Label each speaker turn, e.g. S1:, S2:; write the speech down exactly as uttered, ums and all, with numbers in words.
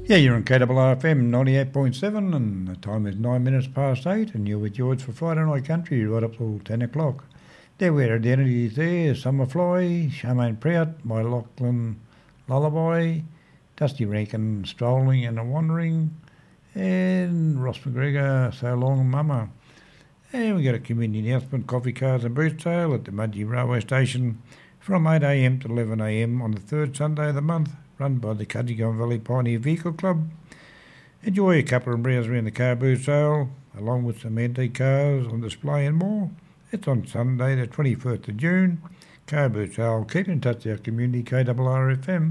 S1: Yeah, you're on K R R F M ninety-eight point seven and the time is nine minutes past eight and you're with George for Friday Night Country right up till ten o'clock. There were identities there, Summerfly, Charmaine Prout, My Lachlan Lullaby, Dusty Rankin, Strolling and a Wandering, and Ross McGregor, So Long Mama. And we got a community announcement, coffee cars and boot sale at the Mudgee Railway Station from eight a m to eleven a m on the third Sunday of the month, run by the Cudgegong Valley Pioneer Vehicle Club. Enjoy a couple and browse around the car boot sale, along with some antique cars on display and more. It's on Sunday the twenty-first of June. Car boot sale. Keep in touch with our community, K R R F M.